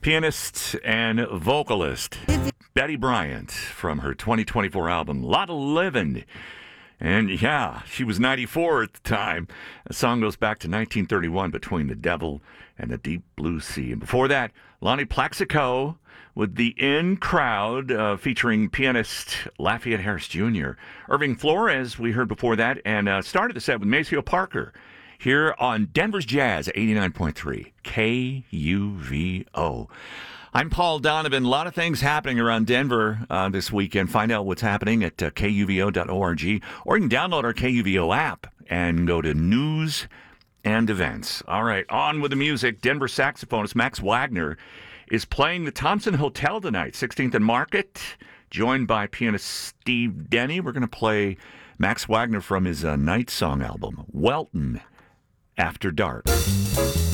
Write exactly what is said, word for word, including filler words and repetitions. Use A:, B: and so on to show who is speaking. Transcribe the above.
A: pianist and vocalist Betty Bryant from her twenty twenty-four album, Lotta Livin'. And yeah, she was ninety-four at the time. The song goes back to nineteen thirty-one, Between the Devil and the Deep Blue Sea. And before that, Lonnie Plaxico with The In Crowd, uh, featuring pianist Lafayette Harris Junior Irving Flores, we heard before that, and uh, started the set with Maceo Parker here on Denver's Jazz, eighty-nine point three K U V O. I'm Paul Donovan. A lot of things happening around Denver uh, this weekend. Find out what's happening at uh, K U V O dot org, or you can download our K U V O app and go to News and Events. All right, on with the music. Denver saxophonist Max Wagner is playing the Thompson Hotel tonight, sixteenth and Market, joined by pianist Steve Denny. We're going to play Max Wagner from his uh, Night Song album, Welton After Dark.